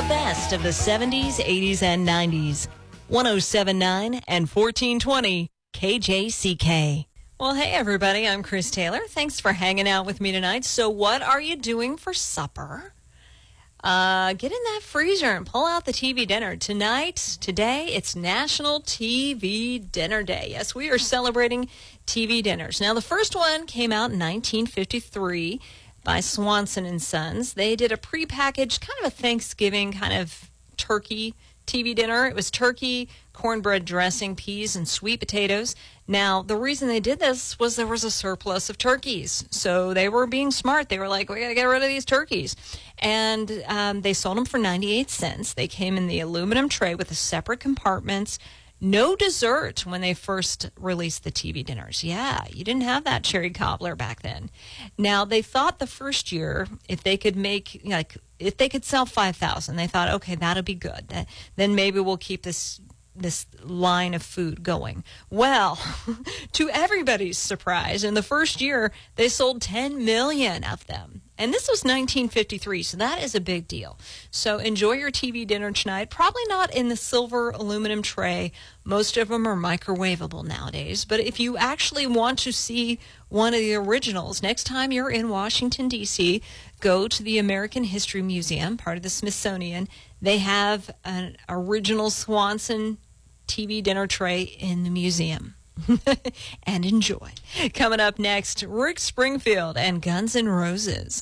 best of the 70s, 80s, and 90s. 107.9 and 1420 KJCK. Well, hey, everybody. I'm Chris Taylor. Thanks for hanging out with me tonight. So what are you doing for supper? Get in that freezer and pull out the TV dinner. Today, it's National TV Dinner Day. Yes, we are celebrating TV dinners. Now, the first one came out in 1953 by Swanson & Sons. They did a prepackaged kind of a Thanksgiving kind of turkey TV dinner. It was turkey, cornbread dressing, peas, and sweet potatoes. Now, the reason they did this was there was a surplus of turkeys. So they were being smart. They were like, we got to get rid of these turkeys. And they sold them for 98 cents. They came in the aluminum tray with the separate compartments. No dessert when they first released the TV dinners. Yeah, you didn't have that cherry cobbler back then. Now, they thought the first year, if they could if they could sell 5,000, they thought, okay, that'll be good. Then maybe we'll keep this line of food going. Well, to everybody's surprise, in the first year, they sold 10 million of them. And this was 1953, so that is a big deal. So enjoy your TV dinner tonight. Probably not in the silver aluminum tray. Most of them are microwavable nowadays. But if you actually want to see one of the originals, next time you're in Washington, D.C., go to the American History Museum, part of the Smithsonian. They have an original Swanson TV dinner tray in the museum. And enjoy. Coming up next, Rick Springfield and Guns N' Roses.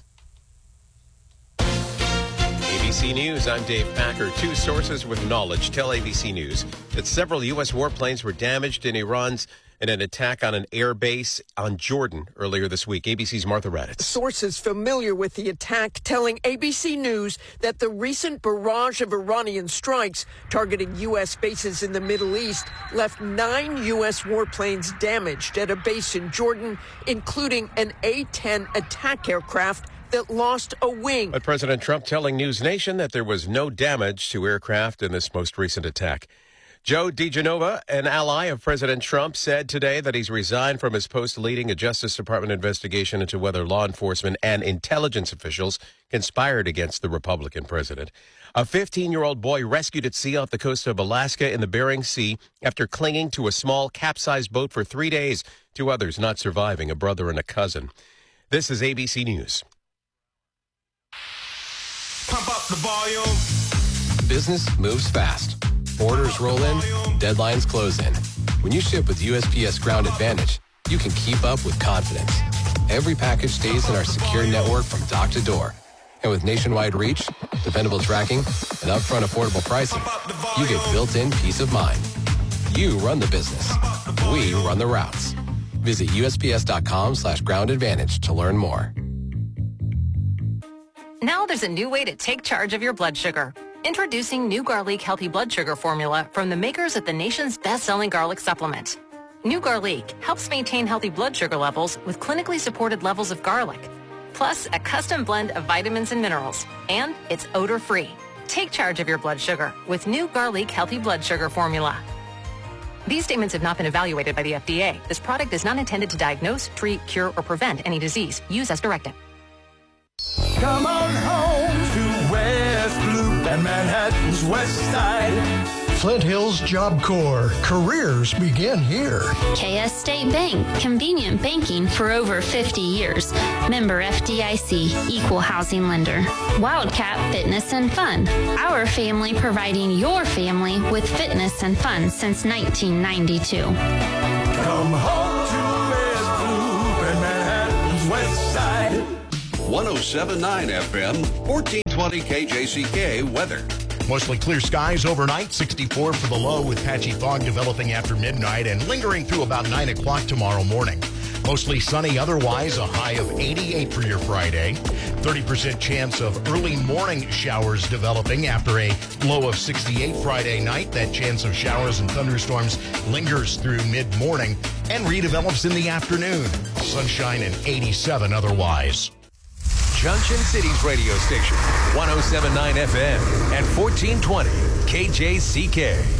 ABC News, I'm Dave Packer. Two sources with knowledge tell ABC News that several U.S. warplanes were damaged in an attack on an air base on Jordan earlier this week. ABC's Martha Raddatz. Sources familiar with the attack telling ABC News that the recent barrage of Iranian strikes targeting U.S. bases in the Middle East left 9 U.S. warplanes damaged at a base in Jordan, including an A-10 attack aircraft that lost a wing. But President Trump telling News Nation that there was no damage to aircraft in this most recent attack. Joe DiGenova, an ally of President Trump, said today that he's resigned from his post leading a Justice Department investigation into whether law enforcement and intelligence officials conspired against the Republican president. A 15-year-old boy rescued at sea off the coast of Alaska in the Bering Sea after clinging to a small capsized boat for 3 days. 2 others not surviving, a brother and a cousin. This is ABC News. Pump up the volume. Business moves fast. Orders roll in, deadlines close in. When you ship with USPS Ground Advantage, you can keep up with confidence. Every package stays in our secure network from dock to door. And with nationwide reach, dependable tracking, and upfront affordable pricing, you get built-in peace of mind. You run the business. We run the routes. Visit USPS.com/Ground Advantage to learn more. Now there's a new way to take charge of your blood sugar. Introducing New Garlic Healthy Blood Sugar Formula from the makers of the nation's best-selling garlic supplement. New Garlic helps maintain healthy blood sugar levels with clinically supported levels of garlic, plus a custom blend of vitamins and minerals, and it's odor-free. Take charge of your blood sugar with New Garlic Healthy Blood Sugar Formula. These statements have not been evaluated by the FDA. This product is not intended to diagnose, treat, cure, or prevent any disease. Use as directed. Come on home to West Loop and Manhattan's West Side. Flint Hills Job Corps. Careers begin here. KS State Bank. Convenient banking for over 50 years. Member FDIC. Equal housing lender. Wildcat Fitness and Fun. Our family providing your family with fitness and fun since 1992. Come home to West Loop and Manhattan's West Side. 107.9 FM, 1420 KJCK weather. Mostly clear skies overnight, 64 for the low with patchy fog developing after midnight and lingering through about 9 o'clock tomorrow morning. Mostly sunny otherwise, a high of 88 for your Friday. 30% chance of early morning showers developing after a low of 68 Friday night. That chance of showers and thunderstorms lingers through mid-morning and redevelops in the afternoon. Sunshine and 87 otherwise. Junction City's radio station, 107.9 FM and 1420 KJCK.